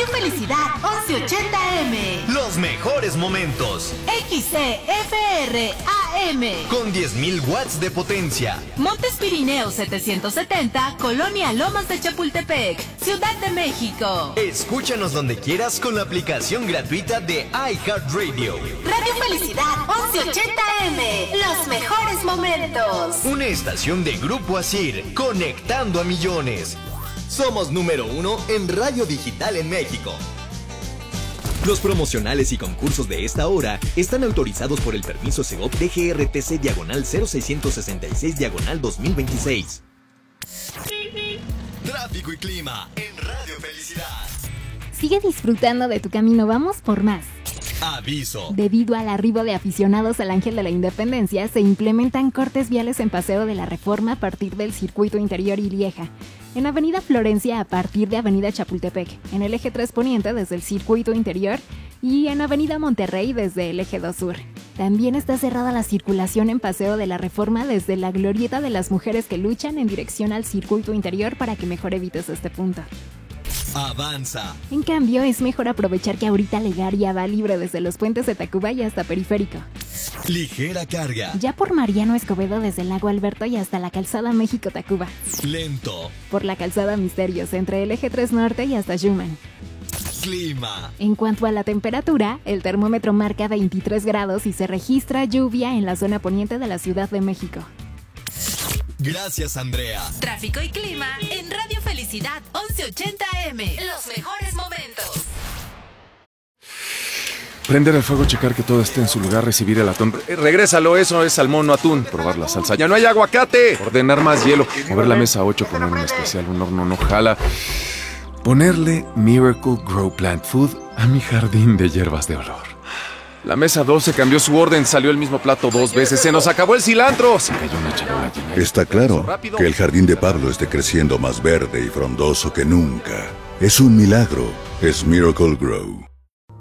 Radio Felicidad 1180M. Los mejores momentos. XCFR AM. Con 10.000 watts de potencia. Montes Pirineos 770, Colonia Lomas de Chapultepec, Ciudad de México. Escúchanos donde quieras con la aplicación gratuita de iHeartRadio. Radio Felicidad 1180M. Los mejores momentos. Una estación de Grupo Asir, conectando a millones. Somos número 1 en radio digital en México. Los promocionales y concursos de esta hora están autorizados por el permiso Segov DGRTC/0666/2026. Tráfico y clima en Radio Felicidad. Sigue disfrutando de tu camino, vamos por más. Aviso. Debido al arribo de aficionados al Ángel de la Independencia, se implementan cortes viales en Paseo de la Reforma a partir del Circuito Interior y Lieja, en Avenida Florencia a partir de Avenida Chapultepec, en el Eje 3 Poniente desde el Circuito Interior y en Avenida Monterrey desde el Eje 2 Sur. También está cerrada la circulación en Paseo de la Reforma desde la Glorieta de las Mujeres que Luchan en dirección al Circuito Interior para que mejor evites este punto. Avanza. En cambio, es mejor aprovechar que ahorita Legaria va libre desde los puentes de Tacuba y hasta Periférico. Ligera carga. Ya por Mariano Escobedo desde el Lago Alberto y hasta la calzada México-Tacuba. Lento. Por la calzada Misterios entre el Eje 3 Norte y hasta Schumann. Clima. En cuanto a la temperatura, el termómetro marca 23 grados y se registra lluvia en la zona poniente de la Ciudad de México. Gracias, Andrea. Tráfico y clima en Radio Felicidad 1180M. Los mejores momentos. Prender el fuego, checar que todo esté en su lugar, recibir el atún. Regrésalo, eso es salmón, no atún. Probar la salsa. ¡Ya no hay aguacate! Ordenar más hielo. Mover la mesa 8, poner un especial, un horno no jala. Ponerle Miracle Grow Plant Food a mi jardín de hierbas de olor. La mesa 12 cambió su orden, salió el mismo plato 2 veces. ¡Se nos acabó el cilantro! Se cayó una charola llena. Está claro que el jardín de Pablo esté creciendo más verde y frondoso que nunca. Es un milagro. Es Miracle Grow.